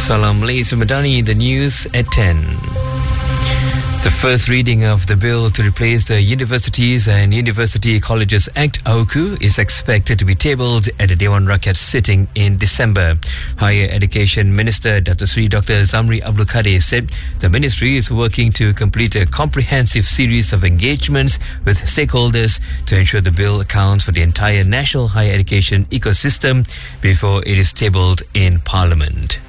Salam Malaysia Madani, the news at 10. The first reading of the bill to replace the Universities and University Colleges Act, AUKU, is expected to be tabled at the Dewan Rakyat sitting in December. Higher Education Minister Dr. Zamri Abdul Kadir said the ministry is working to complete a comprehensive series of engagements with stakeholders to ensure the bill accounts for the entire national higher education ecosystem before it is tabled in Parliament.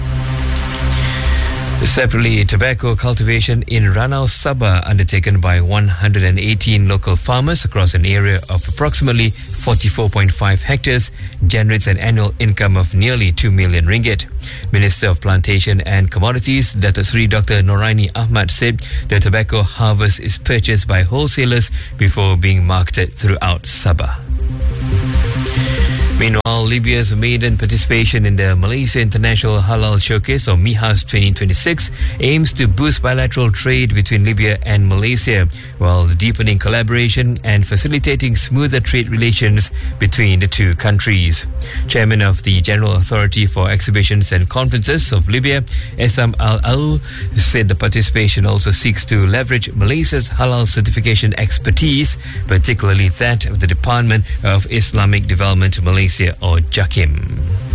Separately, tobacco cultivation in Ranau Sabah, undertaken by 118 local farmers across an area of approximately 44.5 hectares, generates an annual income of nearly 2 million ringgit. Minister of Plantation and Commodities, Dr. Noraini Ahmad, said the tobacco harvest is purchased by wholesalers before being marketed throughout Sabah. Meanwhile, Libya's maiden participation in the Malaysia International Halal Showcase, or MIHAS 2026, aims to boost bilateral trade between Libya and Malaysia, while deepening collaboration and facilitating smoother trade relations between the two countries. Chairman of the General Authority for Exhibitions and Conferences of Libya, Esam Al-Aou, said the participation also seeks to leverage Malaysia's halal certification expertise, particularly that of the Department of Islamic Development Malaysia, or JAKIM.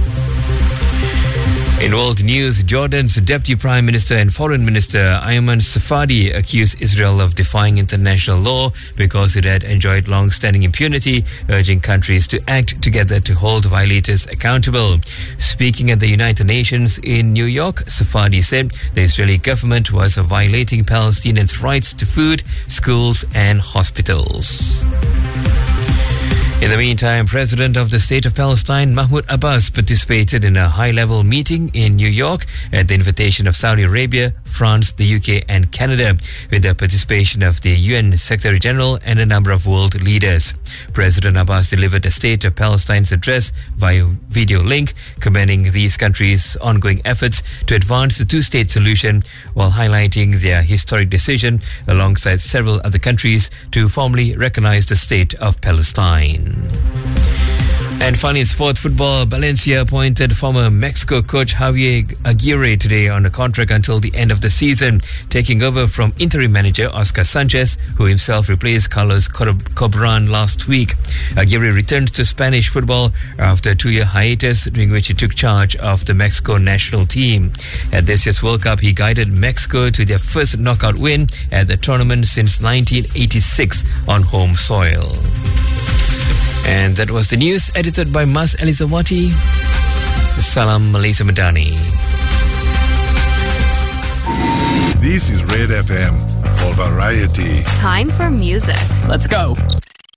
In world news, Jordan's Deputy Prime Minister and Foreign Minister Ayman Safadi accused Israel of defying international law because it had enjoyed long-standing impunity, urging countries to act together to hold violators accountable. Speaking at the United Nations in New York, Safadi said the Israeli government was violating Palestinians' rights to food, schools and hospitals. In the meantime, President of the State of Palestine, Mahmoud Abbas, participated in a high-level meeting in New York at the invitation of Saudi Arabia, France, the UK and Canada, with the participation of the UN Secretary-General and a number of world leaders. President Abbas delivered a State of Palestine's address via video link, commending these countries' ongoing efforts to advance the two-state solution while highlighting their historic decision, alongside several other countries, to formally recognize the State of Palestine. And finally, in sports football, Valencia appointed former Mexico coach Javier Aguirre today on a contract until the end of the season, taking over from interim manager Oscar Sanchez, who himself replaced Carlos Cobran last week. Aguirre returned to Spanish football after a 2-year hiatus, during which he took charge of the Mexico national team. At this year's World Cup, he guided Mexico to their first knockout win at the tournament since 1986 on home soil. And that was the news, edited by Mas Elizawati. Salam Malaysia Madani. This is Red FM for variety. Time for music. Let's go.